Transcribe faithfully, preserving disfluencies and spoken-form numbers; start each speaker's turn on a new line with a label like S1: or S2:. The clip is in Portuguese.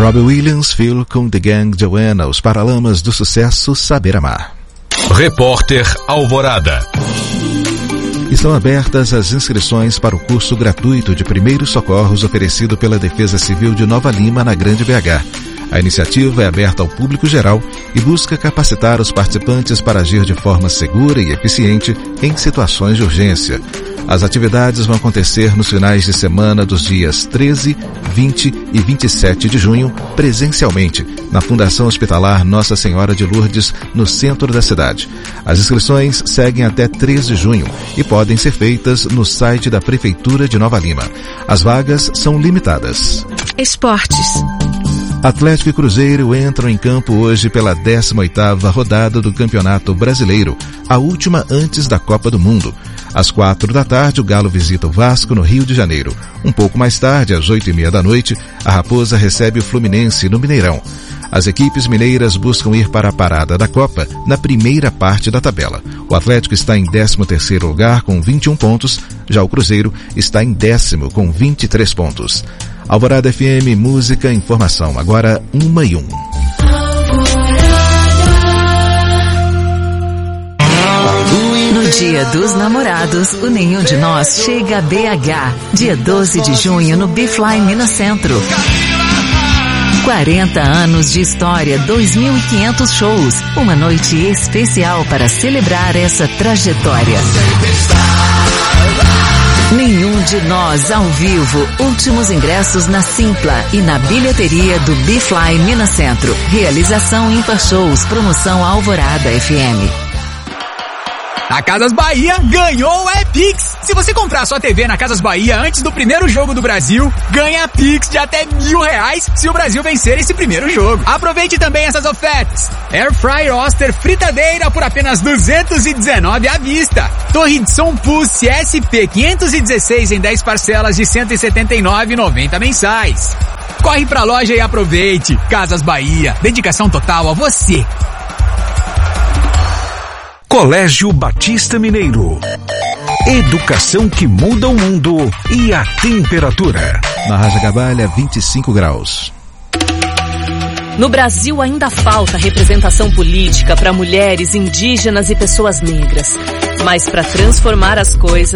S1: Robbie Williams, Phil com The Gang Joanna, os Paralamas do sucesso Saber Amar.
S2: Repórter Alvorada.
S1: Estão abertas as inscrições para o curso gratuito de primeiros socorros oferecido pela Defesa Civil de Nova Lima, na Grande B H. A iniciativa é aberta ao público geral e busca capacitar os participantes para agir de forma segura e eficiente em situações de urgência. As atividades vão acontecer nos finais de semana dos dias treze, vinte e vinte e sete de junho, presencialmente, na Fundação Hospitalar Nossa Senhora de Lourdes, no centro da cidade. As inscrições seguem até três de junho e podem ser feitas no site da Prefeitura de Nova Lima. As vagas são limitadas.
S3: Esportes.
S1: Atlético e Cruzeiro entram em campo hoje pela décima oitava rodada do Campeonato Brasileiro, a última antes da Copa do Mundo. Às quatro da tarde, o Galo visita o Vasco no Rio de Janeiro. Um pouco mais tarde, às oito e meia da noite, a Raposa recebe o Fluminense no Mineirão. As equipes mineiras buscam ir para a parada da Copa na primeira parte da tabela. O Atlético está em décimo terceiro lugar com vinte e um pontos, já o Cruzeiro está em décimo com vinte e três pontos. Alvorada F M, música, informação. Agora, uma e um.
S3: No Dia dos Namorados, o Nenhum de Nós chega a B H. Dia doze de junho, no B-Fly Minas Centro. quarenta anos de história, dois mil e quinhentos shows. Uma noite especial para celebrar essa trajetória. Nenhum de Nós ao vivo. Últimos ingressos na Simpla e na bilheteria do B-Fly Minas Centro. Realização Ímpar Shows. Promoção Alvorada F M.
S4: A Casas Bahia ganhou o iPix. Se você comprar sua T V na Casas Bahia antes do primeiro jogo do Brasil, ganha Pix de até mil reais se o Brasil vencer esse primeiro jogo. Aproveite também essas ofertas. Air Fryer Oster fritadeira por apenas duzentos e dezenove reais à vista. Torre de som Pulse S P quinhentos e dezesseis em dez parcelas de cento e setenta e nove reais e noventa centavos mensais. Corre pra loja e aproveite. Casas Bahia. Dedicação total a você.
S2: Colégio Batista Mineiro. Educação que muda o mundo e a temperatura.
S1: Na Raja Gabalha, vinte e cinco graus.
S5: No Brasil ainda falta representação política para mulheres, indígenas e pessoas negras. Mas para transformar as coisas,